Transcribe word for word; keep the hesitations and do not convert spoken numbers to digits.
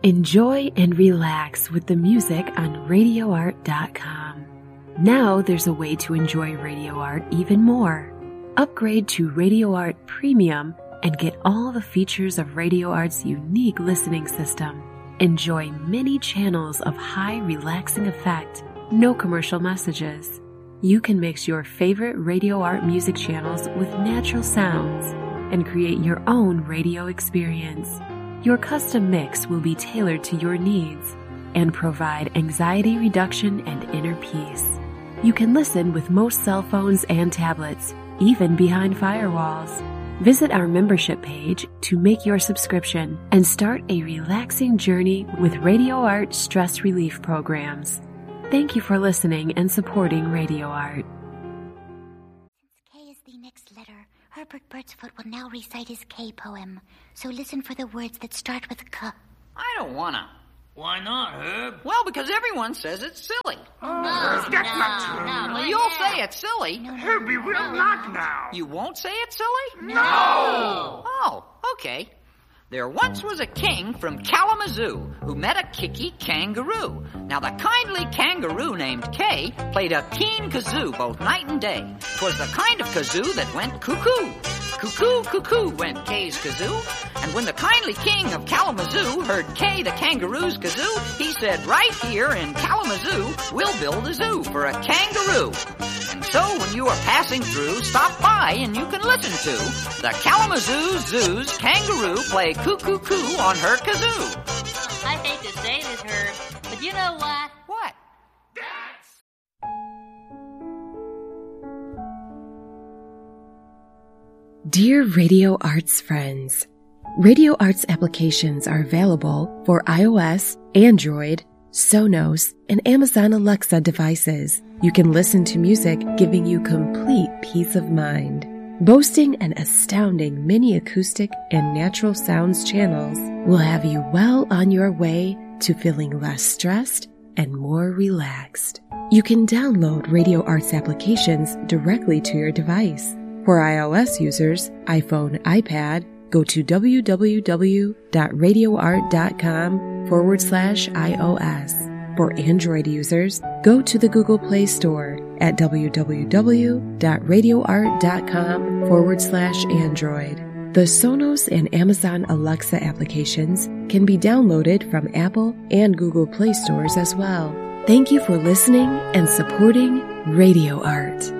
Enjoy and relax with the music on radio art dot com. Now there's a way to enjoy Radio Art even more. Upgrade to Radio Art Premium and get all the features of Radio Art's unique listening system. Enjoy many channels of high relaxing effect, no commercial messages. You can mix your favorite Radio Art music channels with natural sounds and create your own radio experience. Your custom mix will be tailored to your needs and provide anxiety reduction and inner peace. You can listen with most cell phones and tablets, even behind firewalls. Visit our membership page to make your subscription and start a relaxing journey with Radio Art stress relief programs. Thank you for listening and supporting Radio Art. Since K is the next letter, Herbert Birdsfoot will now recite his K poem. So listen for the words that start with K. I don't wanna. Why not, Herb? Well, because everyone says it's silly. Oh, No, that's no, not true. no. Well, you'll say it's silly. No, no, Herbie will no, not no. now. You won't say it's silly? No. Oh, okay. There once was a king from Kalamazoo who met a kicky kangaroo. Now the kindly kangaroo named Kay played a keen kazoo both night and day. 'Twas the kind of kazoo that went cuckoo. Cuckoo, cuckoo went Kay's kazoo. And when the kindly king of Kalamazoo heard Kay the kangaroo's kazoo, he said, right here in Kalamazoo, we'll build a zoo for a kangaroo. And so when you are passing through, stop by and you can listen to the Kalamazoo Zoo's kangaroo play cuckoo coo on her kazoo. I hate to say this, Herb, but you know what? What? Dear Radio Arts friends, Radio Arts applications are available for iOS, Android, Sonos, and Amazon Alexa devices. You can listen to music giving you complete peace of mind. Boasting an astounding mini acoustic and natural sounds channels will have you well on your way to feeling less stressed and more relaxed. You can download Radio Arts applications directly to your device. For iOS users, iPhone, iPad, go to www.radioart.com forward slash iOS. For Android users, go to the Google Play Store at www.radioart.com forward slash Android. The Sonos and Amazon Alexa applications can be downloaded from Apple and Google Play stores as well. Thank you for listening and supporting Radio Art.